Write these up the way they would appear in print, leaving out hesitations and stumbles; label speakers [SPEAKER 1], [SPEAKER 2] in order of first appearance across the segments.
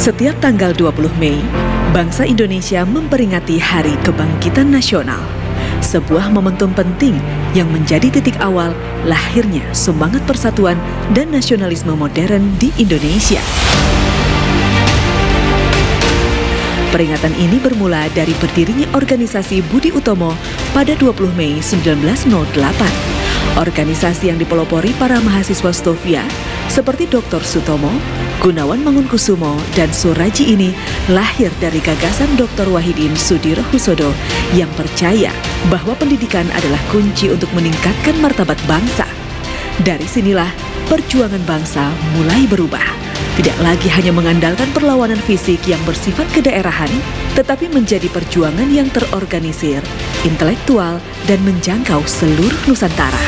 [SPEAKER 1] Setiap tanggal 20 Mei, bangsa Indonesia memperingati Hari Kebangkitan Nasional. Sebuah momentum penting yang menjadi titik awal lahirnya semangat persatuan dan nasionalisme modern di Indonesia. Peringatan ini bermula dari berdirinya organisasi Budi Utomo pada 20 Mei 1908. Organisasi yang dipelopori para mahasiswa Stovia seperti Dr. Sutomo, Gunawan Mangunkusumo, dan Suraji ini lahir dari gagasan Dr. Wahidin Sudirohusodo yang percaya bahwa pendidikan adalah kunci untuk meningkatkan martabat bangsa. Dari sinilah perjuangan bangsa mulai berubah. Tidak lagi hanya mengandalkan perlawanan fisik yang bersifat kedaerahan, tetapi menjadi perjuangan yang terorganisir, intelektual, dan menjangkau seluruh Nusantara.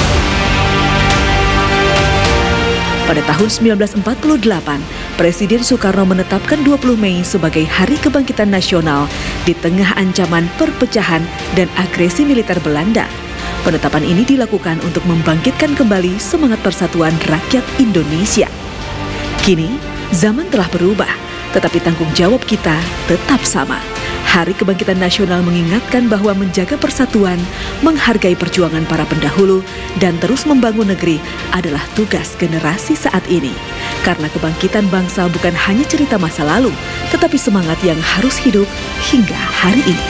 [SPEAKER 1] Pada tahun 1948, Presiden Soekarno menetapkan 20 Mei sebagai Hari Kebangkitan Nasional di tengah ancaman perpecahan dan agresi militer Belanda. Penetapan ini dilakukan untuk membangkitkan kembali semangat persatuan rakyat Indonesia. Kini, zaman telah berubah, tetapi tanggung jawab kita tetap sama. Hari Kebangkitan Nasional mengingatkan bahwa menjaga persatuan, menghargai perjuangan para pendahulu, dan terus membangun negeri adalah tugas generasi saat ini. Karena kebangkitan bangsa bukan hanya cerita masa lalu, tetapi semangat yang harus hidup hingga hari ini.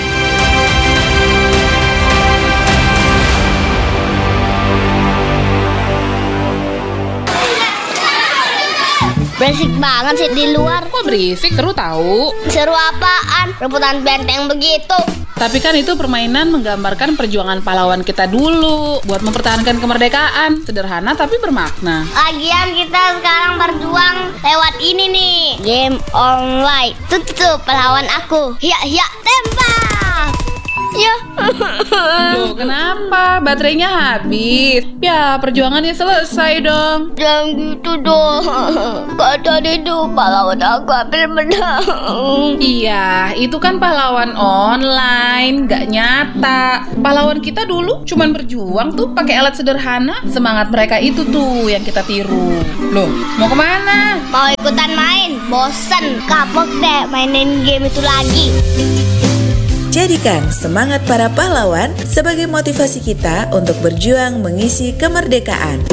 [SPEAKER 2] Berisik banget sih di luar.
[SPEAKER 3] Kok berisik? Seru tahu.
[SPEAKER 2] Seru apaan? Rebutan benteng begitu.
[SPEAKER 3] Tapi kan itu permainan menggambarkan perjuangan pahlawan kita dulu buat mempertahankan kemerdekaan. Sederhana tapi bermakna.
[SPEAKER 2] Lagian kita sekarang berjuang lewat ini nih, game online. Tuh pahlawan aku. Hiya tembak. Ya.
[SPEAKER 3] Loh, kenapa? Baterainya habis. Ya, perjuangannya selesai dong.
[SPEAKER 2] Jangan gitu dong. Kata itu pahlawan aku hampir menang.
[SPEAKER 3] Iya, itu kan pahlawan online, gak nyata. Pahlawan kita dulu cuman berjuang tuh pakai alat sederhana. Semangat mereka itu tuh yang kita tiru. Loh, mau kemana?
[SPEAKER 2] Mau ikutan main? Bosen, kapok deh mainin game itu lagi.
[SPEAKER 4] Jadikan semangat para pahlawan sebagai motivasi kita untuk berjuang mengisi kemerdekaan.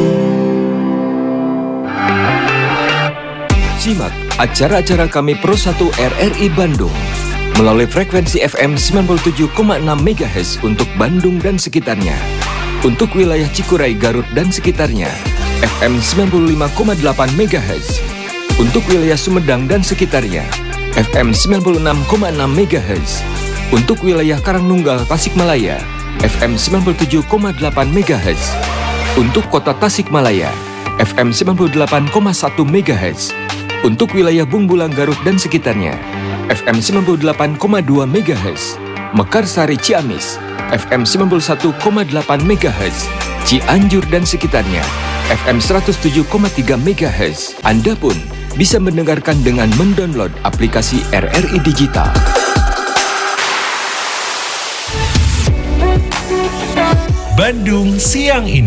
[SPEAKER 5] Simak acara-acara kami Pro 1 RRI Bandung melalui frekuensi FM 97,6 MHz untuk Bandung dan sekitarnya. Untuk wilayah Cikuray, Garut dan sekitarnya, FM 95,8 MHz. Untuk wilayah Sumedang dan sekitarnya, FM 96,6 MHz. Untuk wilayah Karangnunggal, Tasikmalaya, FM 97,8 MHz. Untuk kota Tasikmalaya, FM 98,1 MHz. Untuk wilayah Bungbulang, Garut dan sekitarnya, FM 98,2 MHz. Mekarsari, Ciamis, FM 91,8 MHz. Cianjur dan sekitarnya, FM 107,3 MHz. Anda pun bisa mendengarkan dengan mendownload aplikasi RRI Digital.
[SPEAKER 6] Bandung siang ini.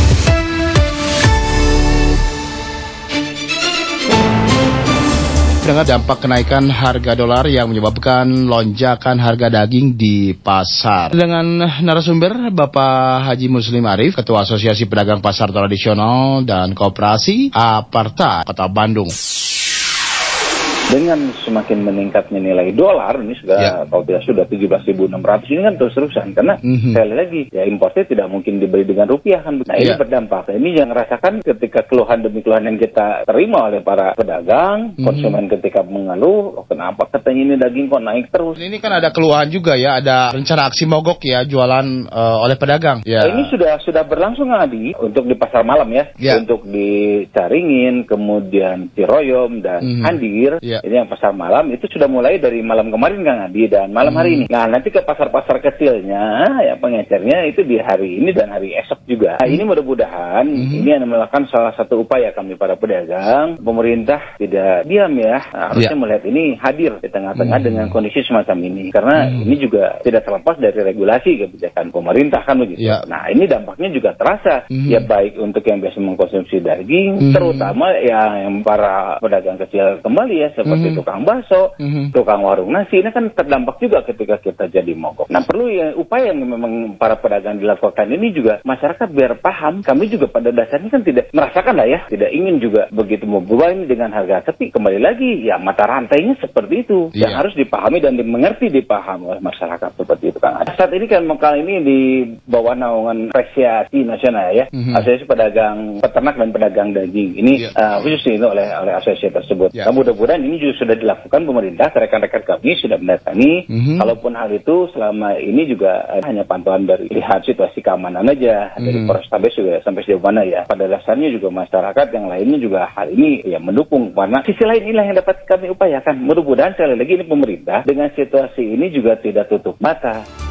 [SPEAKER 7] Dengan dampak kenaikan harga dolar yang menyebabkan lonjakan harga daging di pasar. Dengan narasumber Bapak Haji Muslim Arif, Ketua Asosiasi Pedagang Pasar Tradisional dan Koperasi Aparta Kota Bandung.
[SPEAKER 8] Dengan semakin meningkatnya nilai dolar, ini sudah kalau tidak sudah 17.600 ini kan terus-terusan. Karena sekali lagi, ya impornya tidak mungkin dibeli dengan rupiah kan. Nah ini berdampak. Ini yang rasakan ketika keluhan demi keluhan yang kita terima oleh para pedagang, konsumen ketika mengeluh, oh, kenapa katanya ini daging kok naik terus.
[SPEAKER 7] Ini kan ada keluhan juga ya, ada rencana aksi mogok ya, jualan oleh pedagang. Ya.
[SPEAKER 8] Ini sudah berlangsung Adi, untuk di pasar malam ya. Untuk di Caringin, kemudian Ciroyom dan Andir. Ini yang pasar malam itu sudah mulai dari malam kemarin Kang Adi dan malam hari ini. Nah nanti ke pasar-pasar kecilnya ya pengecernya itu di hari ini dan hari esok juga. Nah, ini mudah-mudahan ini yang melakukan salah satu upaya kami para pedagang. Pemerintah tidak diam ya, harusnya melihat ini hadir di tengah-tengah dengan kondisi semacam ini. Karena ini juga tidak terlepas dari regulasi kebijakan pemerintah kan begitu. Nah ini dampaknya juga terasa ya, baik untuk yang biasa mengkonsumsi daging, terutama yang para pedagang kecil kembali ya, seperti tukang bakso, tukang warung nasi, ini kan terdampak juga ketika kita jadi mogok. Nah, perlu ya upaya yang memang para pedagang dilakukan ini juga masyarakat biar paham. Kami juga pada dasarnya kan tidak merasakan lah ya, tidak ingin juga begitu membebani dengan harga. Tapi kembali lagi ya mata rantainya seperti itu yang harus dipahami dan dimengerti, dipahami oleh masyarakat seperti itu kan. Saat ini kan kali ini di bawah naungan Asosiasi Nasional ya, Asosiasi Pedagang Peternak dan Pedagang Daging ini khusus ini oleh asosiasi tersebut. Nah, mudah-mudahan ini juga sudah dilakukan pemerintah, rekan-rekan kami sudah mendatangi. Kalaupun hal itu selama ini juga hanya pantauan dari lihat situasi keamanan aja dari Polrestabes juga sampai sejauh mana ya. Pada dasarnya juga masyarakat yang lainnya juga hal ini ya mendukung, karena sisi lain inilah yang dapat kami upayakan. Mudah-mudahan sekali lagi ini pemerintah dengan situasi ini juga tidak tutup mata.